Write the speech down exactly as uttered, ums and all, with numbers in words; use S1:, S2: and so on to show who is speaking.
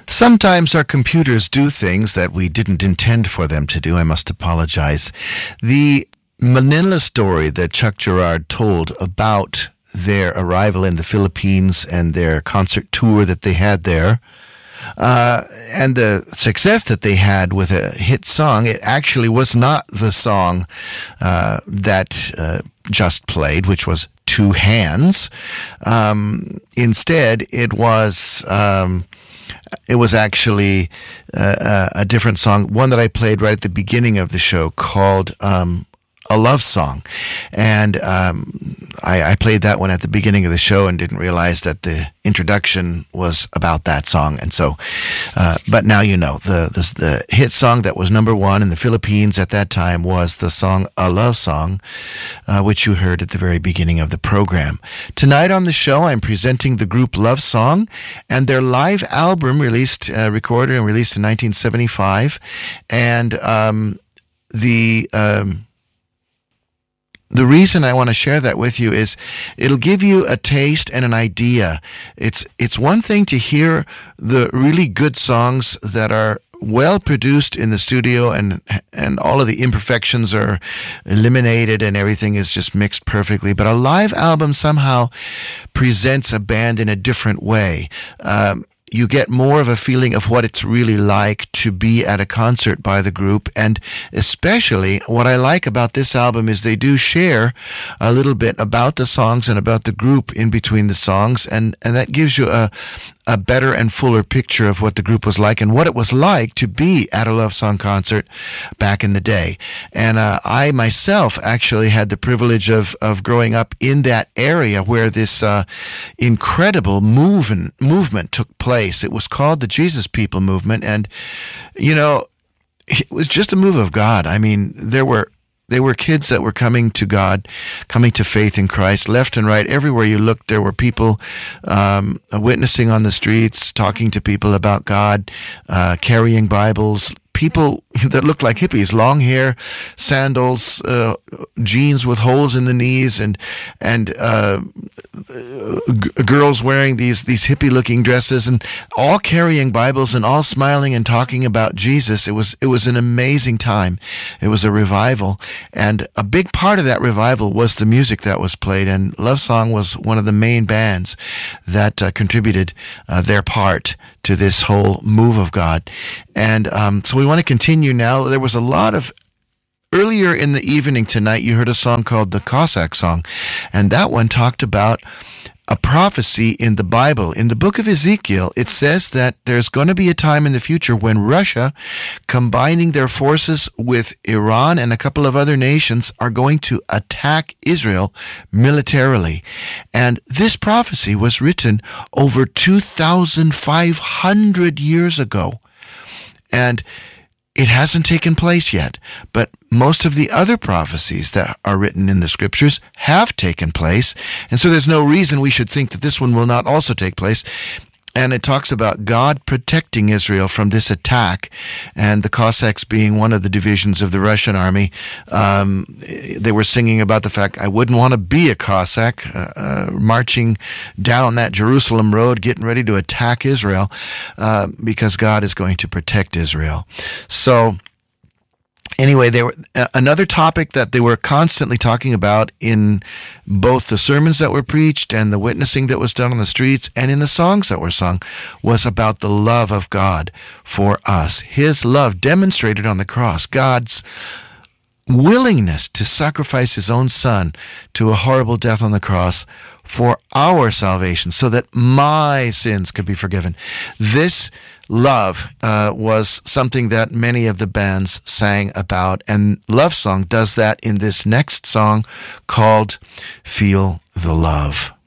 S1: Sometimes our computers do things that we didn't intend for them to do. I must apologize. The Manila story that Chuck Girard told about their arrival in the Philippines and their concert tour that they had there, uh, and the success that they had with a hit song, it actually was not the song uh, that uh, just played, which was Two Hands. Um, instead, it was... Um, It was actually uh, a different song, one that I played right at the beginning of the show called um, A Love Song. And um, I, I played that one at the beginning of the show and didn't realize that the introduction was about that song. And so, uh, but now you know, the, the the hit song that was number one in the Philippines at that time was the song A Love Song, uh, which you heard at the very beginning of the program. Tonight on the show, I'm presenting the group Love Song and their live album released, uh, recorded and released in nineteen seventy-five. And um, the... Um, The reason I want to share that with you is it'll give you a taste and an idea. It's it's one thing to hear the really good songs that are well produced in the studio and and all of the imperfections are eliminated and everything is just mixed perfectly. But a live album somehow presents a band in a different way. Um, You get more of a feeling of what it's really like to be at a concert by the group. And especially what I like about this album is they do share a little bit about the songs and about the group in between the songs. And, and that gives you a, a better and fuller picture of what the group was like and what it was like to be at a Love Song concert back in the day. And uh, I myself actually had the privilege of, of growing up in that area where this uh, incredible movement, movement took place. It was called the Jesus People Movement, and, you know, it was just a move of God. I mean, there were there were kids that were coming to God, coming to faith in Christ, left and right. Everywhere you looked, there were people um, witnessing on the streets, talking to people about God, uh, carrying Bibles, people that looked like hippies, long hair, sandals, uh, jeans with holes in the knees, and and uh, g- girls wearing these these hippie-looking dresses, and all carrying Bibles and all smiling and talking about Jesus. It was it was an amazing time. It was a revival, and a big part of that revival was the music that was played. And Love Song was one of the main bands that uh, contributed uh, their part to this whole move of God. And um, so we want to continue now. There was a lot of, earlier in the evening tonight, you heard a song called the Cossack Song, and that one talked about a prophecy in the Bible. In the book of Ezekiel, it says that there's going to be a time in the future when Russia, combining their forces with Iran and a couple of other nations, are going to attack Israel militarily. And this prophecy was written over two thousand five hundred years ago. And it hasn't taken place yet, but most of the other prophecies that are written in the scriptures have taken place, and so there's no reason we should think that this one will not also take place. And it talks about God protecting Israel from this attack, and the Cossacks being one of the divisions of the Russian army. Um, they were singing about the fact, I wouldn't want to be a Cossack uh, uh, marching down that Jerusalem road, getting ready to attack Israel, uh, because God is going to protect Israel. So anyway, they were uh, another topic that they were constantly talking about in both the sermons that were preached and the witnessing that was done on the streets and in the songs that were sung was about the love of God for us. His love demonstrated on the cross, God's willingness to sacrifice his own son to a horrible death on the cross for our salvation so that my sins could be forgiven. This love uh, was something that many of the bands sang about, and Love Song does that in this next song called Feel the Love.